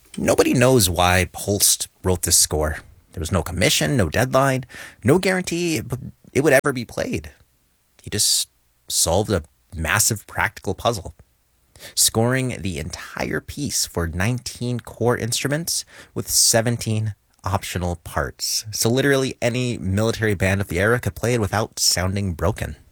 Nobody knows why Holst wrote this score. There was no commission, no deadline, no guarantee it would ever be played. He just solved a massive practical puzzle, scoring the entire piece for 19 core instruments with 17 optional parts. So literally any military band of the era could play it without sounding broken.